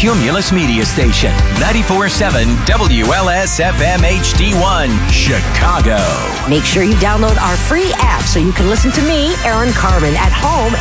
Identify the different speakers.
Speaker 1: Cumulus Media Station, 94.7 WLS-FM HD1, Chicago.
Speaker 2: Make sure you download our free app so you can listen to me, Aaron Carmen, at home